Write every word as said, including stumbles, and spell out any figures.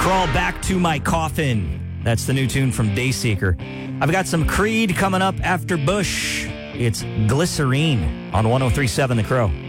Crawl Back to My Coffin. That's the new tune from Dayseeker. I've got some Creed coming up after Bush. It's Glycerine on one oh three point seven The Crow.